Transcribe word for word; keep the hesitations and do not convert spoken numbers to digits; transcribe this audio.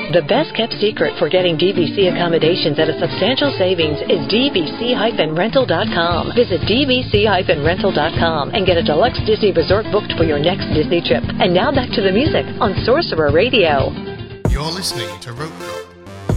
The best kept secret for getting D V C accommodations at a substantial savings is D V C rental dot com. Visit D V C rental dot com and get a deluxe Disney resort booked for your next Disney trip. And now back to the music on Sorcerer Radio. You're listening to Rope Drop.